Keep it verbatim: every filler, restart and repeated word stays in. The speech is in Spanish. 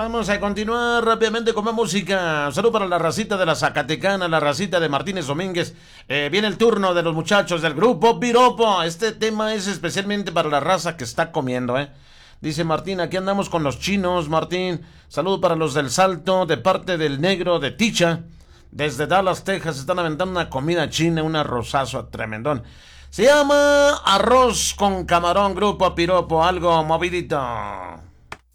Vamos a continuar rápidamente con más música. Salud para la racita de la Zacatecana, la racita de Martínez Domínguez. Eh, viene el turno de los muchachos del grupo Piropo. Este tema es especialmente para la raza que está comiendo, ¿eh? Dice Martín, aquí andamos con los chinos, Martín. Saludo para los del Salto, de parte del negro de Ticha. Desde Dallas, Texas, están aventando una comida china, un arrozazo tremendón. Se llama arroz con camarón, grupo Piropo, algo movidito.